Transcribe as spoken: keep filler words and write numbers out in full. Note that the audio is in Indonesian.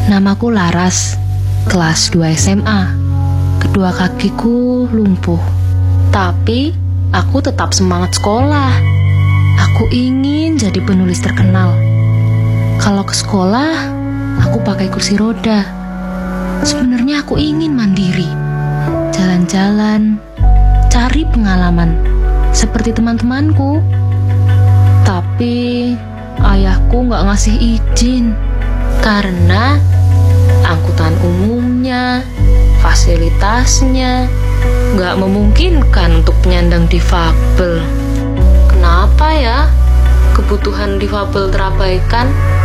Namaku Laras, kelas dua S M A. Kedua kakiku lumpuh, tapi aku tetap semangat sekolah. Aku ingin jadi penulis terkenal. Kalau ke sekolah, aku pakai kursi roda. Sebenarnya aku ingin mandiri, jalan-jalan, cari pengalaman seperti teman-temanku. Tapi ayahku gak ngasih izin karena angkutan umumnya, fasilitasnya gak memungkinkan untuk penyandang difabel. Kenapa ya kebutuhan difabel terabaikan?